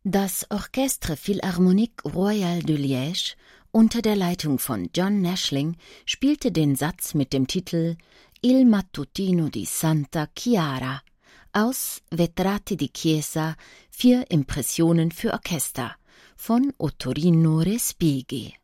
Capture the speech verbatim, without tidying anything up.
Das Orchestre Philharmonique Royale de Liège unter der Leitung von John Nashling spielte den Satz mit dem Titel Il Mattutino di Santa Chiara aus Vetrati di Chiesa, vier Impressionen für Orchester von Ottorino Respighi.